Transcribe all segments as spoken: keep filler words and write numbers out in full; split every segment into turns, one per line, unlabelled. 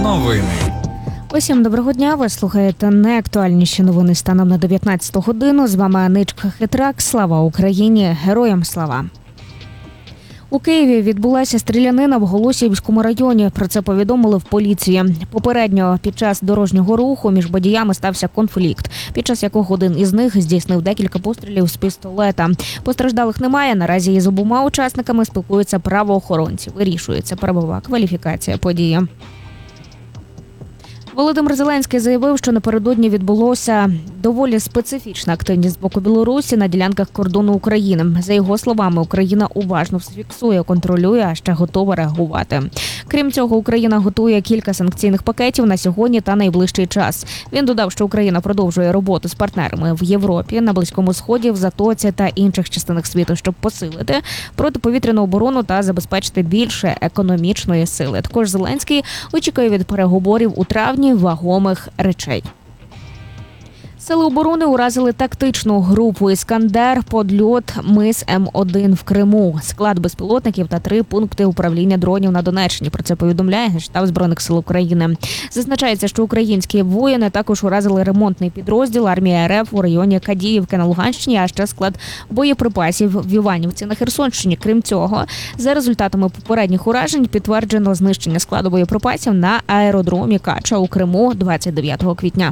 Новини.
Усім доброго дня. Ви слухаєте найактуальніші новини станом на дев'ятнадцяту годину. З вами Аничка Хитрак. Слава Україні! Героям слава! У Києві відбулася стрілянина в Голосіївському районі. Про це повідомили в поліції. Попередньо під час дорожнього руху між водіями стався конфлікт, під час якого один із них здійснив декілька пострілів з пістолета. Постраждалих немає. Наразі із обома учасниками спілкуються правоохоронці. Вирішується правова кваліфікація події. Володимир Зеленський заявив, що напередодні відбулося доволі специфічна активність з боку Білорусі на ділянках кордону України. За його словами, Україна уважно все фіксує, контролює, а ще готова реагувати. Крім цього, Україна готує кілька санкційних пакетів на сьогодні та найближчий час. Він додав, що Україна продовжує роботу з партнерами в Європі, на Близькому Сході, в Затоці та інших частинах світу, щоб посилити протиповітряну оборону та забезпечити більше економічної сили. Також Зеленський очікує від переговорів у травні вагомих речей. Сили оборони уразили тактичну групу «Іскандер» подльот мис М один в Криму, склад безпілотників та три пункти управління дронів на Донеччині. Про це повідомляє Генштаб Збройних сил України. Зазначається, що українські воїни також уразили ремонтний підрозділ армії Р Ф у районі Кадіївки на Луганщині, а ще склад боєприпасів в Іванівці на Херсонщині. Крім цього, за результатами попередніх уражень підтверджено знищення складу боєприпасів на аеродромі Кача у Криму двадцять дев'ятого квітня.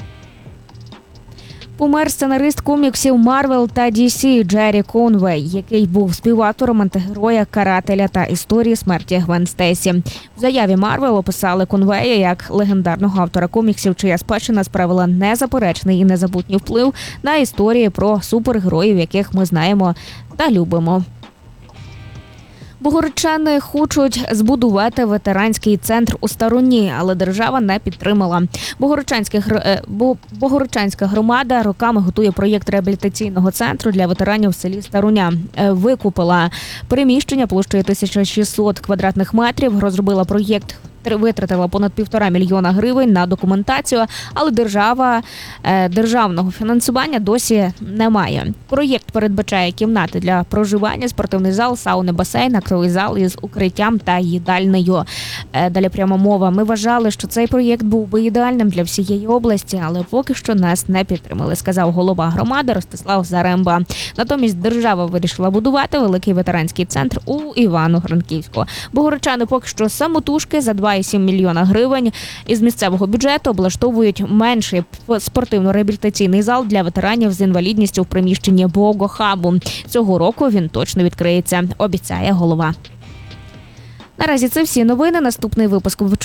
Помер сценарист коміксів Марвел та Ді Сі Джері Конвей, який був співавтором антигероя «Карателя» та історії смерті Гвен Стейсі. В заяві Марвел описали Конвея як легендарного автора коміксів, чия спадщина справила незаперечний і незабутній вплив на історії про супергероїв, яких ми знаємо та любимо. Богородчани хочуть збудувати ветеранський центр у Старуні, але держава не підтримала. Богородчанська громада роками готує проєкт реабілітаційного центру для ветеранів в селі Старуня. Викупила приміщення площею тисяча шістсот квадратних метрів, розробила проєкт, витратила понад півтора мільйона гривень на документацію, але держава державного фінансування досі немає. Проєкт передбачає кімнати для проживання, спортивний зал, сауни, басейн, актовий зал із укриттям та їдальнею. Далі пряма мова. Ми вважали, що цей проєкт був би ідеальним для всієї області, але поки що нас не підтримали, сказав голова громади Ростислав Заремба. Натомість держава вирішила будувати великий ветеранський центр у Івано-Франківську. Богородчани поки що самотужки за два цілих сім мільйона гривень із місцевого бюджету облаштовують менший спортивно-реабілітаційний зал для ветеранів з інвалідністю в приміщенні Богохабу. Цього року він точно відкриється, обіцяє голова. Наразі це всі новини. Наступний випуск